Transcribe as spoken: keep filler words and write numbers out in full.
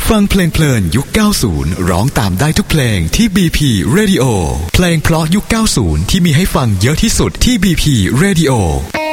ฟังเพลงเพลินยุคเก้าสิบร้องตามได้ทุกเพลงที่ บี พี Radio เพลงเพราะยุคเก้าสิบที่มีให้ฟังเยอะที่สุดที่ บี พี Radio